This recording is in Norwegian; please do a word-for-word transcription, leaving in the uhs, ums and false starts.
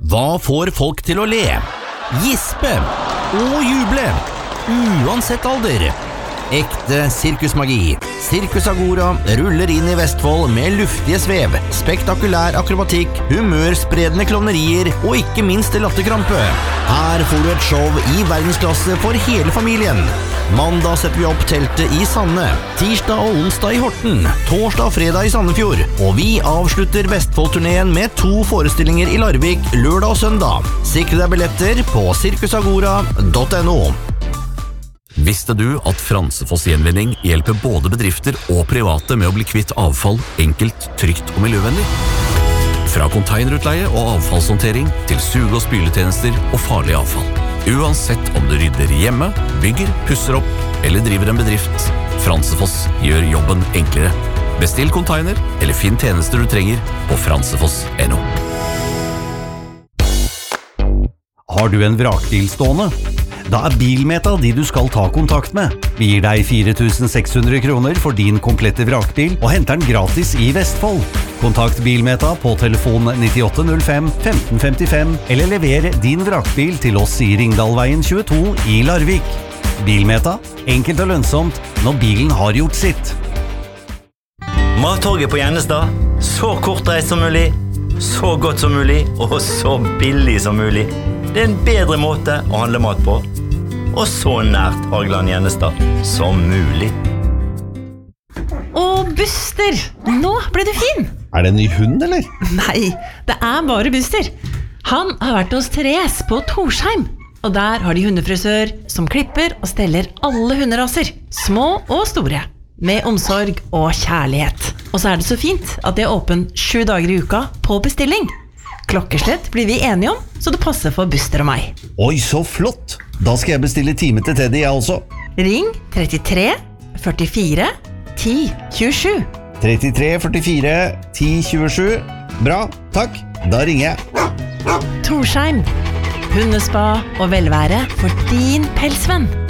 Hva får folk til å le? Gispe og juble, uansett alder. Ekte sirkusmagi. Circus Agora ruller inn i Vestfold med luftige svev, spektakulær akrobatikk, humørspredende klovnerier og ikke minst latterkrampe. Her får du et show i verdensklasse for hele familien. Mandag setter vi opp teltet i Sande, tirsdag og onsdag i Horten, torsdag og fredag i Sandefjord, og vi avslutter Vestfold-turneen med to forestillinger i Larvik lørdag og søndag. Sikre deg billetter på cirkusagora punktum no. Visste du at Fransefoss Gjenvinning hjelper både bedrifter og private med å bli kvitt avfall enkelt, trygt og miljøvennlig? Fra containerutleie og avfallshåndtering til suge- og spyletjenester og farlig avfall. Uansett om du rydder hjemme, bygger, pusser opp eller driver en bedrift, Fransefoss gjør jobben enklere. Bestill container eller finn tjenester du trenger på fransefoss punktum no. Har du en vrakbil stående? Da er Bilmeta de du skal ta kontakt med. Vi gir deg fire tusen seks hundre kroner for din komplette vrakbil og henter den gratis i Vestfold. Kontakt Bilmeta på telefon nittiåtte null fem femten femtifem eller lever din vrakbil til oss i Ringdalveien tjueto i Larvik. Bilmeta, enkelt og lønnsomt når bilen har gjort sitt. Mattorget på Gjennestad. Så kortreist som mulig, så godt som mulig og så billig som mulig. Det er en bedre måte å handle mat på. Og så nært Hageland Gjennestad som mulig. Og Buster, nå ble du fin! Er det en ny hund, eller? Nei, det er bare Buster. Han har vært hos Therese på Torsheim. Og der har de hundefrisør som klipper og steller alle hunderaser, små og store, med omsorg og kjærlighet. Og så er det så fint at de er åpen sju dager i uka på bestilling. Klokkeslett blir vi enige om, så det passer for Buster og meg. Oi, så flott! Da skal jeg bestille time til Teddy, jeg også. Ring trettitre førtifire ti tjuesju. trettitre førtifire ti tjuesju. Bra, takk. Da ringer jeg. Torsheim. Hundespa og velvære for din pelsvenn.